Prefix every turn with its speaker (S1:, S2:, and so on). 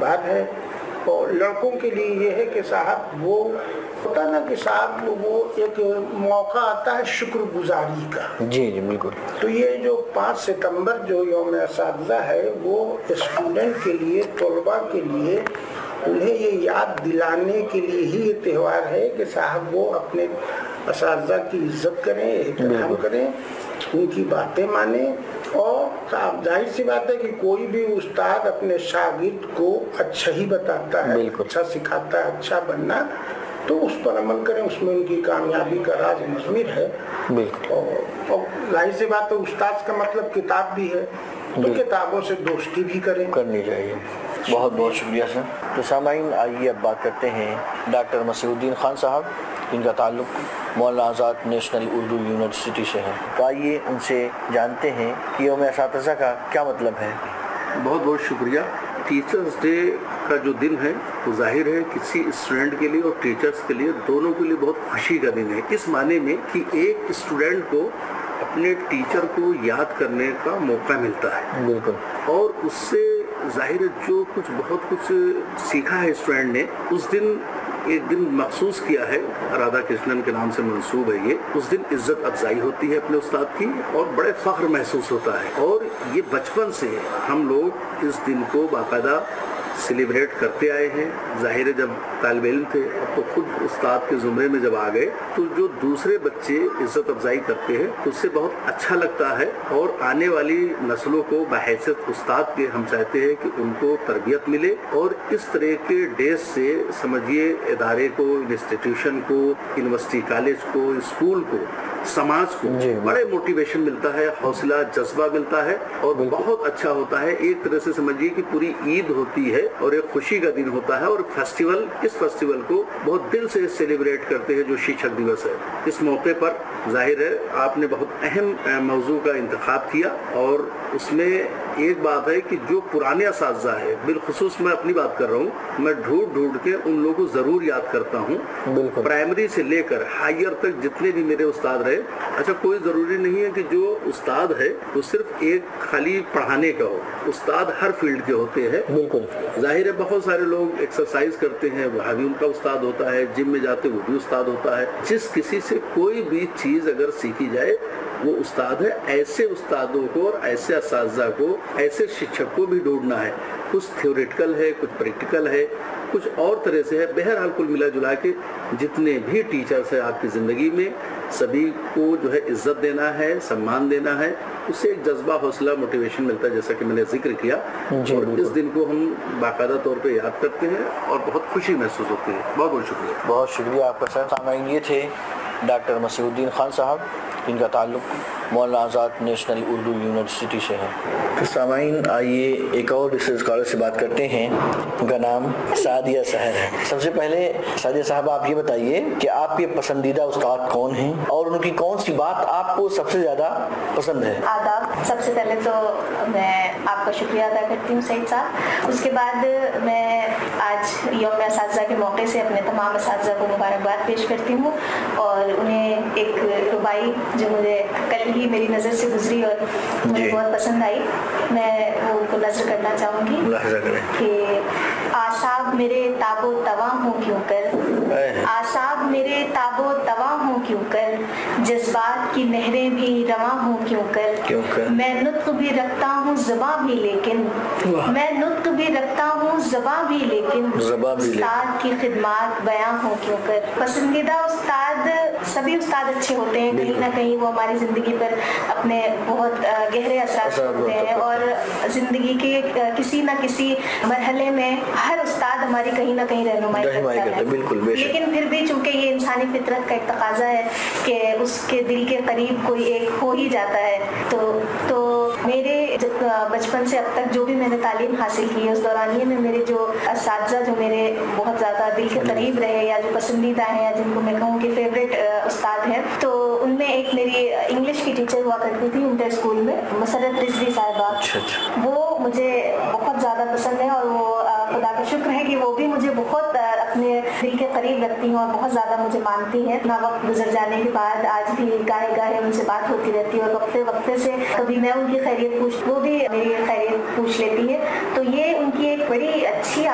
S1: बात है। और लड़कों के लिए ये है कि साहब वो होता ना कि साहब वो एक मौका आता है शुक्रगुजारी का।
S2: जी जी बिल्कुल।
S1: तो ये जो 5 सितंबर जो यौम असातिज़ा है वो स्टूडेंट के लिए, तलबा के लिए, उन्हें ये याद दिलाने के लिए ही ये त्यौहार है कि साहब वो अपने असातिज़ा की इज्जत करें, एहतराम करें, उनकी बातें माने। और साहब जाहिर सी बात है कि कोई भी उस्ताद अपने शागिर्द को अच्छा ही बताता है, अच्छा सिखाता है, अच्छा बनना, तो उस पर अमल करें, उसमें उनकी कामयाबी का राज मज़मूर है। और जाहिर सी बात है उस्ताद का मतलब किताब भी है, तो किताबों से दोस्ती भी करनी चाहिए।
S2: बहुत बहुत शुक्रिया सर। तो सामाईन आइए अब बात करते हैं डॉक्टर मसीहुद्दीन खान साहब, इनका ताल्लुक मौलाना आज़ाद नेशनल उर्दू यूनिवर्सिटी से है। तो आइए उनसे जानते हैं कि यौम असातिज़ा का क्या मतलब है।
S3: बहुत बहुत शुक्रिया। टीचर्स डे का जो दिन है वो जाहिर है किसी स्टूडेंट के लिए और टीचर्स के लिए, दोनों के लिए बहुत खुशी का दिन है, इस माने में कि एक स्टूडेंट को अपने टीचर को याद करने का मौका मिलता है।
S2: बिल्कुल।
S3: और उससे जाहिर है जो बहुत कुछ सीखा है स्टूडेंट ने, उस दिन एक दिन मखसूस किया है, राधा कृष्णन के नाम से मंसूब है ये। उस दिन इज्जत अफजाई होती है अपने उस्ताद की और बड़े फख्र महसूस होता है। और ये बचपन से हम लोग इस दिन को बाकायदा सेलिब्रेट करते आए हैं। जाहिर है जब तालिब इल्म थे, अब तो खुद उस्ताद के ज़ुमरे में जब आ गए तो जो दूसरे बच्चे इज्जत अफजाई करते हैं तो उससे बहुत अच्छा लगता है। और आने वाली नस्लों को बहैसियत उस्ताद के हम चाहते हैं कि उनको तरबियत मिले। और इस तरह के डेज से समझिए इदारे को, इंस्टीट्यूशन को, यूनिवर्सिटी कॉलेज को, स्कूल को, समाज को बड़े मोटिवेशन मिलता है, हौसला जज्बा मिलता है और बहुत अच्छा होता है। एक तरह से समझिए कि पूरी ईद होती है और एक खुशी का दिन होता है। और फेस्टिवल, इस फेस्टिवल को बहुत दिल से सेलिब्रेट करते हैं जो शिक्षक दिवस है। इस मौके पर जाहिर है आपने बहुत अहम मौजू का इंतखाब किया और उसमें एक बात है कि जो पुराने असातिज़ा है, बिलखुसूस मैं अपनी बात कर रहा हूँ, मैं ढूंढ के उन लोगों को ज़रूर याद करता हूँ। प्राइमरी से लेकर हायर तक जितने भी मेरे उस्ताद रहे, अच्छा कोई ज़रूरी नहीं है कि जो उस्ताद है वो सिर्फ एक खाली पढ़ाने का हो, उस्ताद हर फील्ड के होते हैं।
S2: बिल्कुल।
S3: जाहिर है बहुत सारे लोग एक्सरसाइज करते हैं, वहाँ भी उनका उस्ताद होता है, जिम में जाते वो भी उस्ताद होता है। जिस किसी से कोई भी चीज़ अगर सीखी जाए वो उस्ताद है। ऐसे उस्तादों को और ऐसे असातिज़ा को, ऐसे शिक्षक को भी ढूंढना है। कुछ थ्योरेटिकल है, कुछ प्रैक्टिकल है, कुछ और तरह से है। बहरहाल कुल मिला जुला के जितने भी टीचर्स हैं आपकी ज़िंदगी में, सभी को जो है इज्जत देना है, सम्मान देना है, उससे एक जज्बा, हौसला, मोटिवेशन मिलता है जैसा कि मैंने जिक्र किया। और इस दिन को हम बाकायदा तौर पे याद करते हैं और बहुत खुशी महसूस होती है। बहुत बहुत शुक्रिया।
S2: बहुत शुक्रिया आपका सर। सामाईन ये थे डॉक्टर मसीहुद्दीन खान साहब, इनका ताल्लुक मौलाना आज़ाद नेशनल उर्दू यूनिवर्सिटी से है। तो सामाईन आइए एक और रिसर्च स्कॉलर से बात करते हैं, उनका नाम सादिया सहर है। सबसे पहले सादिया साहब आप ये बताइए कि आपके पसंदीदा उस्ताद कौन हैं और उनकी कौन सी बात आपको सबसे ज़्यादा पसंद है।
S4: आदाब। सबसे पहले तो मैं आपका शुक्रिया अदा करती हूँ सईद साहब। उसके बाद मैं आज यौम असातिज़ा के मौके से अपने तमाम असातिज़ा को मुबारकबाद पेश करती हूँ और उन्हें एक रुबाई जो मुझे कल ही मेरी नज़र से गुजरी और मुझे बहुत पसंद आई, मैं वो उनको नज़र करना चाहूँगी कि आसाब मेरे ताबो तवा हूँ क्यों कर, आसाब मेरे ताबो तवा हूँ क्यों कर, जज्बात की नहरें भी रवा हूँ क्यों कर, मैं नुत्क भी रखता हूँ ज़बां भी लेकिन, मैं नुत्क भी रखता हूँ ज़बां भी लेकिन, उस्ताद की खिदमत बयां हूँ क्यों कर। पसंदीदा उस्ताद, सभी उस्ताद अच्छे होते हैं, कहीं ना कहीं वो हमारी ज़िंदगी पर अपने बहुत गहरे असर होते हैं और ज़िंदगी के किसी न किसी मरहले में हर उस्ताद हमारी कहीं ना कहीं रहनुमाई करता है। लेकिन फिर भी चूंकि ये इंसानी फितरत का एक तकाजा है कि उसके दिल के करीब कोई एक हो ही जाता है। तो मेरे बचपन से अब तक जो भी मैंने तालीम हासिल की है उस दौरानिए में मेरे जो असातिज़ा जो मेरे बहुत ज़्यादा दिल के करीब रहे या जो पसंदीदा हैं या जिनको मैं कहूँ कि फेवरेट उस्ताद हैं, तो उनमें एक मेरी इंग्लिश की टीचर हुआ करती थी इंटर स्कूल में, मसरत रिजवी साहिबा। वो मुझे बहुत ज़्यादा पसंद है और वो खुदा का शुक्र है कि वो भी मुझे बहुत अपने दिल के करीब रखती हैं और बहुत ज़्यादा मुझे मानती हैं। इतना वक्त गुजर जाने के बाद आज भी गाहे गाहे उनसे बात होती रहती है और वक्ते वक्ते से कभी मैं उनकी खैरियत पूछ, वो भी मेरी खैरियत पूछ लेती है। तो ये उनकी एक बड़ी अच्छी